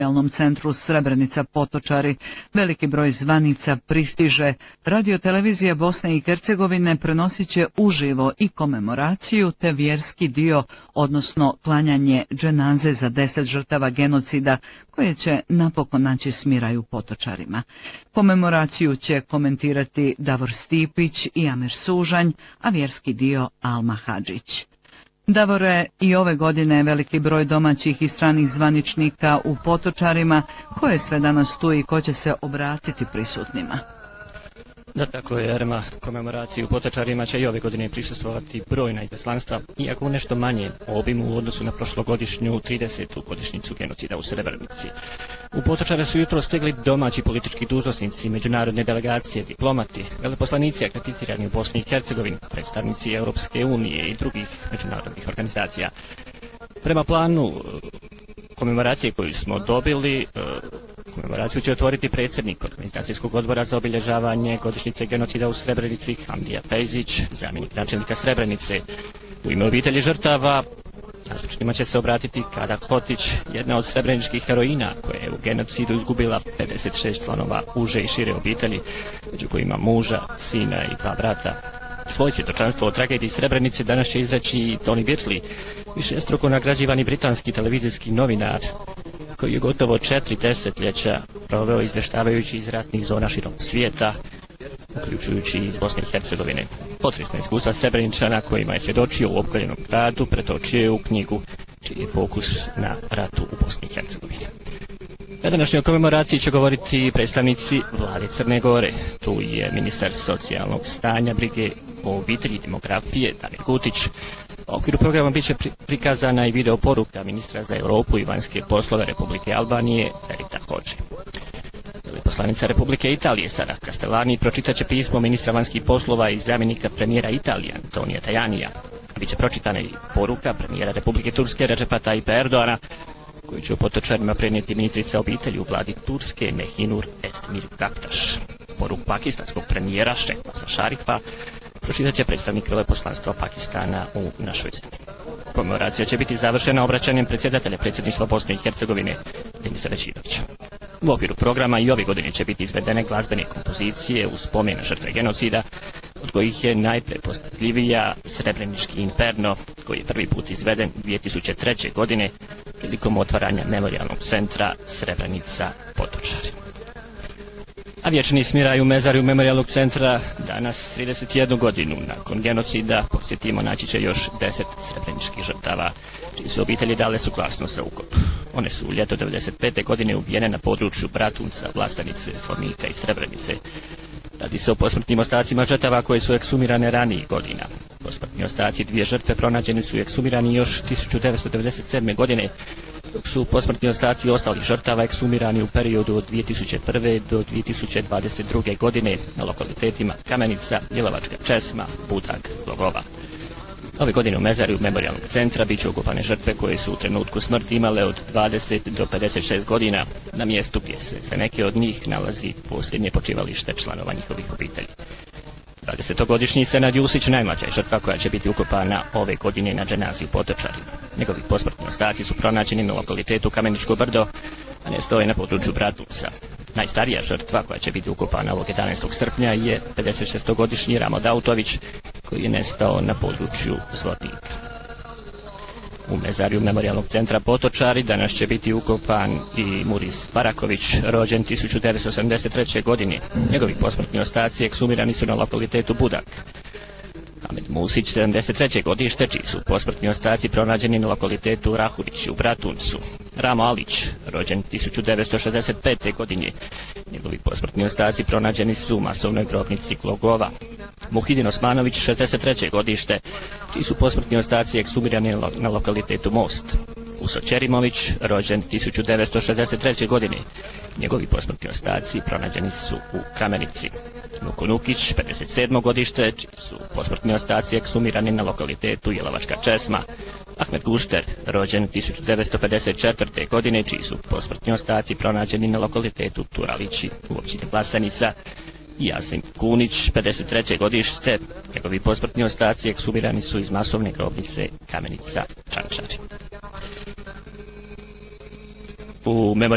Memorijalnom centru Srebrenica Potočari. Veliki broj zvanica pristiže. Radio-televizija Bosne i Hercegovine prenosit će uživo i komemoraciju te vjerski dio, odnosno klanjanje dženaze za 10 žrtava genocida koje će napokon naći smiraj u Potočarima. Komemoraciju će komentirati Davor Stipić i Amer Sužanj, a vjerski dio Alma Hadžić. Davore, i ove godine veliki broj domaćih i stranih zvaničnika u Potočarima. Ko je sve danas tu i ko će se obratiti prisutnima? Da, tako je, Erma. Komemoraciji u Potočarima će i ove godine prisustvovati brojna izaslanstva, iako u nešto manje obimu u odnosu na prošlogodišnju 30. godišnjicu genocida u Srebrenici. U Potočare su jutro stigli domaći politički dužnosnici, međunarodne delegacije, diplomati, veleposlanici akreditirani u Bosni i Hercegovini, predstavnici Europske unije i drugih međunarodnih organizacija. Prema planu komemoracije koju smo dobili, komemoraciju će otvoriti predsjednik Organizacijskog odbora za obilježavanje godišnjice genocida u Srebrenici, Hamdija Fejzić, zamjenik načelnika Srebrenice. U ime obitelji žrtava nazočnima će se obratiti Kada Hotić, jedna od srebreničkih heroina koja je u genocidu izgubila 56 članova uže i šire obitelji, među kojima muža, sina i 2 brata. Svoj svjedočanstvo o tragediji Srebrenice danas će izreći i Tony Birtley, višestruko nagrađivani britanski televizijski novinar, koji je gotovo 4 desetljeća proveo izvještavajući iz ratnih zona širom svijeta, uključujući iz Bosne i Hercegovine. Potresna iskustva Srebreničana kojima je svjedočio u opkoljenom gradu pretočio je u knjigu čiji je fokus na ratu u Bosni i Hercegovini. Na današnjoj komemoraciji će govoriti predstavnici vlade Crne Gore. Tu je ministar socijalnog stanja, brige o obitelji i demografije Damir Gutić. U okviru programa bit će prikazana i video poruka ministra za Europu i vanjske poslove Republike Albanije Verita Hoxha. Veleposlanica Republike Italije Sara Castellani pročitat će pismo ministra vanjskih poslova i zamjenika premijera Italije Antonija Tajanija. Bit će pročitana i poruka premijera Republike Turske Recepa Tayyipa Erdoğana, koju će u Potočarima prenijeti ministrica obitelji u vladi Turske Mehinur Esmir Gaktaš. Poruku pakistanskog premijera Šehbaza Šarifa pročitat će predstavnik veleposlanstva Pakistana u našoj zemlji. Komemoracija će biti završena obraćanjem predsjedatelja predsjedništva Bosne i Hercegovine Denisa Bećirovića. U okviru programa i ove godine će biti izvedene glazbene kompozicije u spomen na žrtve genocida, od kojih je najprepoznatljivija Srebrenički Inferno, koji je prvi put izveden 2003. godine prilikom otvaranja Memorijalnog centra Srebrenica Potočari. A vječni smiraj u mezarju Memorijalnog centra danas 31 godinu nakon genocida, podsjetimo, naći će još 10 srebreničkih žrtava, čiji su obitelji dale suglasnost za ukop. One su u ljeto 1995. godine ubijene na području Bratunca, Vlastanice, Fornika i Srebrenice. Radi se o posmrtnim ostacima žrtava koje su eksumirane ranijih godina. Posmrtni ostaci 2 žrtve pronađeni su eksumirani još 1997. godine, dok su posmrtni ostaci ostalih žrtava eksumirani u periodu od 2001. do 2022. godine na lokalitetima Kamenica, Jelovačka Česma, Budak, Glogova. Ove godine u mezarju Memorijalnog centra bit će ukopane žrtve koje su u trenutku smrti imale od 20 do 56 godina na mjestu gdje se za neke od njih nalazi posljednje počivalište članova njihovih obitelji. 20-godišnji Senad Jusić najmlađa je žrtva koja će biti ukopana ove godine na dženazi u Potočarima. Njegovi posmrtni ostaci su pronađeni na lokalitetu Kameničko brdo, a ne stoje na području Bratunca. Najstarija žrtva koja će biti ukopana ovog 11. srpnja je 56-godišnji Ramo Dautović, koji je nestao na području Zvornika. U mezarju Memorijalnog centra Potočari danas će biti ukopan i Muris Baraković, rođen 1983. godine. Njegovi posmrtni ostaci eksumirani su na lokalitetu Budak. Ahmed Musić, 73. godište, čiji su posmrtni ostaci pronađeni na lokalitetu Rahurić u Bratuncu. Ramo Alić, rođen 1965. godine. Njegovi posmrtni ostaci pronađeni su u masovnoj grobnici Glogova. Muhidin Osmanović, 63. godište, čiji su posmrtni ostaci eksumirani na lokalitetu Most. Uso Ćerimović, rođen 1963. godine. Njegovi posmrtni ostaci pronađeni su u Kamenici. Nuko Nukić, 57. godište, čiji su posmrtni ostaci eksumirani na lokalitetu Jelovačka Česma. Ahmet Gušter, rođen 1954. godine, čiji su posmrtni ostaci pronađeni na lokalitetu Turalići u općini Vlasenica. I Jasim Kunić, 53. godište, njegovi posmrtni ostaci eksumirani su iz masovne grobnice Kamenica Čančari. U